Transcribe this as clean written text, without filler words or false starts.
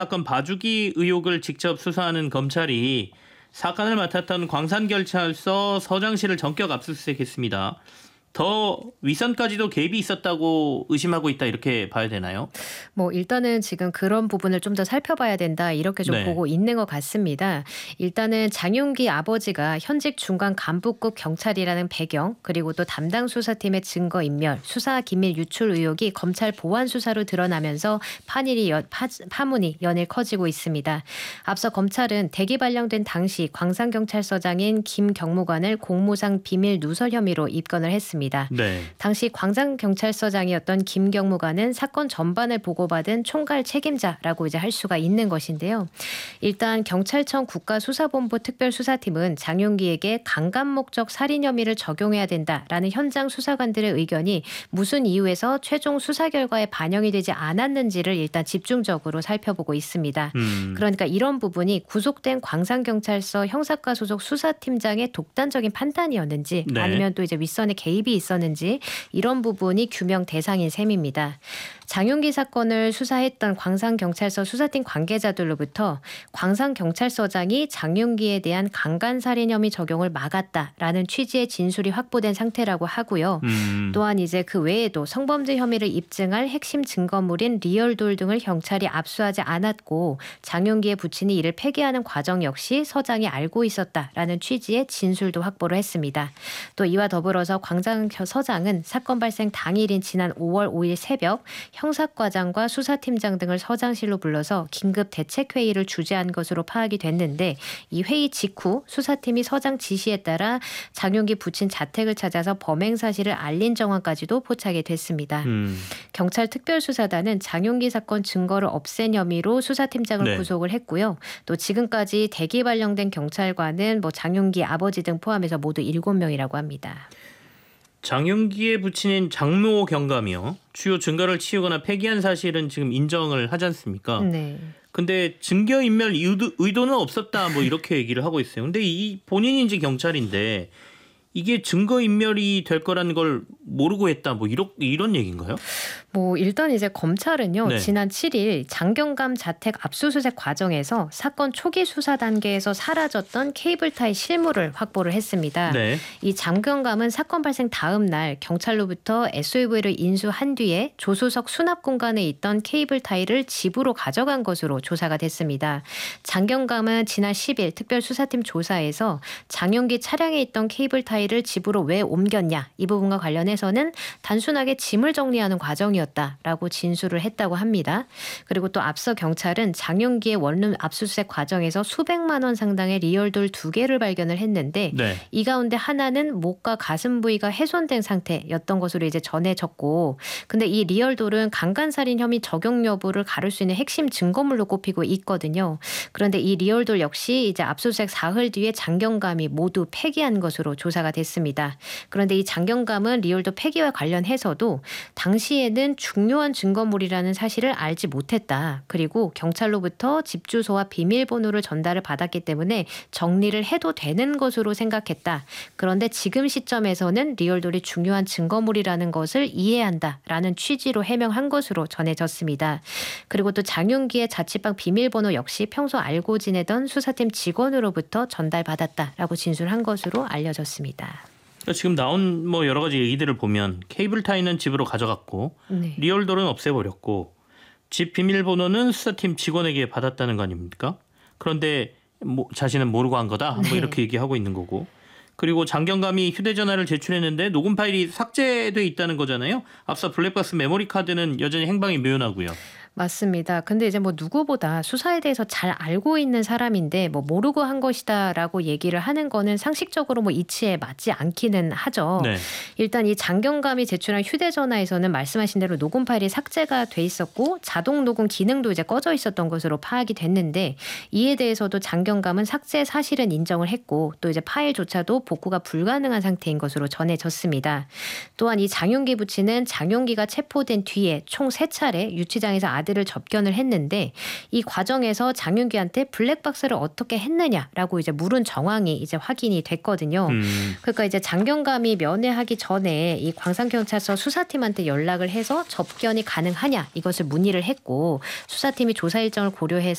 사건 봐주기 의혹을 직접 수사하는 검찰이 사건을 맡았던 광산경찰서 서장실을 전격 압수수색했습니다. 더 윗선까지도 개입이 있었다고 의심하고 있다 이렇게 봐야 되나요? 뭐 일단은 지금 그런 부분을 좀 더 살펴봐야 된다 이렇게 좀 네. 보고 있는 것 같습니다. 일단은 장윤기 아버지가 현직 중간 간부급 경찰이라는 배경 그리고 또 담당 수사팀의 증거인멸, 수사 기밀 유출 의혹이 검찰 보안 수사로 드러나면서 파문이 연일 커지고 있습니다. 앞서 검찰은 대기 발령된 당시 광산경찰서장인 김 경무관을 공무상 비밀 누설 혐의로 입건을 했습니다. 네. 당시 광산경찰서장이었던 김 경무관은 사건 전반을 보고받은 총괄 책임자라고 이제 할 수가 있는 것인데요. 일단 경찰청 국가수사본부 특별수사팀은 장윤기에게 강간 목적 살인 혐의를 적용해야 된다라는 현장 수사관들의 의견이 무슨 이유에서 최종 수사 결과에 반영이 되지 않았는지를 일단 집중적으로 살펴보고 있습니다. 그러니까 이런 부분이 구속된 광산경찰서 형사과 소속 수사팀장의 독단적인 판단이었는지 네. 아니면 또 이제 윗선의 개입이 있었는지 이런 부분이 규명 대상인 셈입니다. 장윤기 사건을 수사했던 광산경찰서 수사팀 관계자들로부터 광산경찰서장이 장윤기에 대한 강간살인 혐의 적용을 막았다라는 취지의 진술이 확보된 상태라고 하고요. 또한 이제 그 외에도 성범죄 혐의를 입증할 핵심 증거물인 리얼돌 등을 경찰이 압수하지 않았고 장윤기의 부친이 이를 폐기하는 과정 역시 서장이 알고 있었다라는 취지의 진술도 확보를 했습니다. 또 이와 더불어서 광산서장은 사건 발생 당일인 지난 5월 5일 새벽 형사과장과 수사팀장 등을 서장실로 불러서 긴급 대책회의를 주재한 것으로 파악이 됐는데 이 회의 직후 수사팀이 서장 지시에 따라 장윤기 부친 자택을 찾아서 범행 사실을 알린 정황까지도 포착이 됐습니다. 경찰 특별수사단은 장윤기 사건 증거를 없앤 혐의로 수사팀장을 네. 구속을 했고요. 또 지금까지 대기 발령된 경찰관은 뭐 장윤기 아버지 등 포함해서 모두 7명이라고 합니다. 장윤기의 부친인 장모 경감이요. 주요 증거를 치우거나 폐기한 사실은 지금 인정을 하지 않습니까? 네. 근데 증거인멸 의도는 없었다 뭐 이렇게 얘기를 하고 있어요. 근데 이 본인이 이제 경찰인데 이게 증거인멸이 될 거라는 걸 모르고 했다 뭐 이런 얘기인가요? 뭐 일단 이제 검찰은요. 네. 지난 7일 장경감 자택 압수수색 과정에서 사건 초기 수사 단계에서 사라졌던 케이블타이 실물을 확보를 했습니다. 네. 이 장경감은 사건 발생 다음 날 경찰로부터 SUV를 인수한 뒤에 조수석 수납 공간에 있던 케이블타이를 집으로 가져간 것으로 조사가 됐습니다. 장경감은 지난 10일 특별수사팀 조사에서 장윤기 차량에 있던 케이블타이를 집으로 왜 옮겼냐 이 부분과 관련해서는 단순하게 짐을 정리하는 과정이었다라고 진술을 했다고 합니다. 그리고 또 앞서 경찰은 장윤기의 원룸 압수수색 과정에서 수백만 원 상당의 리얼돌 2개를 발견을 했는데 네. 이 가운데 하나는 목과 가슴 부위가 훼손된 상태였던 것으로 이제 전해졌고 근데 이 리얼돌은 강간살인 혐의 적용 여부를 가를 수 있는 핵심 증거물로 꼽히고 있거든요. 그런데 이 리얼돌 역시 이제 압수수색 사흘 뒤에 장경감이 모두 폐기한 것으로 조사가 됐습니다. 그런데 이 장경감은 리얼돌 폐기와 관련해서도 당시에는 중요한 증거물이라는 사실을 알지 못했다. 그리고 경찰로부터 집 주소와 비밀번호를 전달을 받았기 때문에 정리를 해도 되는 것으로 생각했다. 그런데 지금 시점에서는 리얼돌이 중요한 증거물이라는 것을 이해한다라는 취지로 해명한 것으로 전해졌습니다. 그리고 또 장윤기의 자취방 비밀번호 역시 평소 알고 지내던 수사팀 직원으로부터 전달받았다라고 진술한 것으로 알려졌습니다. 그러니까 지금 나온 뭐 여러 가지 얘기들을 보면 케이블타이는 집으로 가져갔고 네. 리얼돌은 없애버렸고 집 비밀번호는 수사팀 직원에게 받았다는 거 아닙니까? 그런데 뭐 자신은 모르고 한 거다 뭐 네. 이렇게 얘기하고 있는 거고 그리고 장경감이 휴대전화를 제출했는데 녹음 파일이 삭제돼 있다는 거잖아요. 앞서 블랙박스 메모리 카드는 여전히 행방이 묘연하고요. 맞습니다. 근데 이제 뭐 누구보다 수사에 대해서 잘 알고 있는 사람인데 뭐 모르고 한 것이다라고 얘기를 하는 거는 상식적으로 뭐 이치에 맞지 않기는 하죠. 네. 일단 이 장경감이 제출한 휴대전화에서는 말씀하신 대로 녹음 파일이 삭제가 돼 있었고 자동 녹음 기능도 이제 꺼져 있었던 것으로 파악이 됐는데 이에 대해서도 장경감은 삭제 사실은 인정을 했고 또 이제 파일조차도 복구가 불가능한 상태인 것으로 전해졌습니다. 또한 이 장윤기 부친은 장윤기가 체포된 뒤에 총 3차례 유치장에서 아들을 접견을 했는데 이 과정에서 장윤기한테 블랙박스를 어떻게 했느냐라고 이제 물은 정황이 이제 확인이 됐거든요. 그러니까 이제 장경감이 면회하기 전에 이 광산경찰서 수사팀한테 연락을 해서 접견이 가능하냐 이것을 문의를 했고 수사팀이 조사 일정을 고려해서